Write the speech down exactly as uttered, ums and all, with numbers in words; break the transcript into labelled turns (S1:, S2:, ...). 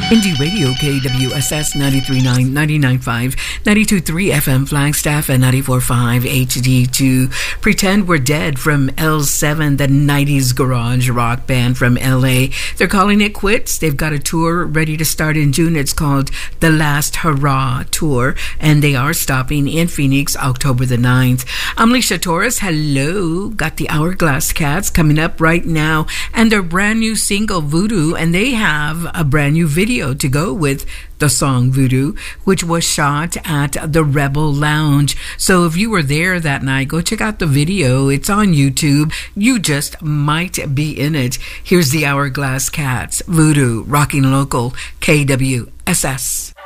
S1: Indie Radio, K W S S ninety-three point nine, ninety-nine point five, ninety-two point three F M Flagstaff, and ninety-four point five H D two. Pretend We're Dead from L seven, the nineties garage rock band from L A. They're calling it quits. They've got a tour ready to start in June. It's called The Last Hurrah Tour, and they are stopping in Phoenix October the ninth. I'm Alicia Torres. Hello. Got the Hourglass Cats coming up right now, and their brand new single, Voodoo, and they have a brand new video to go with the song Voodoo, which was shot at the Rebel Lounge. So if you were there that night, go check out the video. It's on YouTube. You just might be in it. Here's the Hourglass Cats, Voodoo, rocking local K W S S.